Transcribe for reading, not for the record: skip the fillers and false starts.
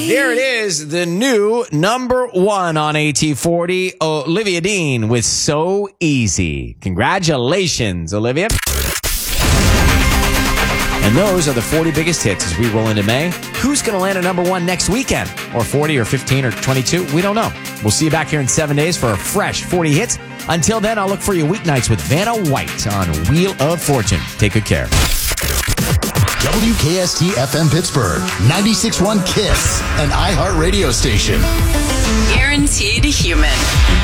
There it is, the new number one on AT40, Olivia Dean with So Easy. Congratulations, Olivia. And those are the 40 biggest hits as we roll into May. Who's going to land at number one next weekend? Or 40 or 15 or 22? We don't know. We'll see you back here in 7 days for a fresh 40 hits. Until then, I'll look for you weeknights with Vanna White on Wheel of Fortune. Take good care. WKST FM Pittsburgh, 96.1 KISS, an iHeart radio station. Guaranteed human.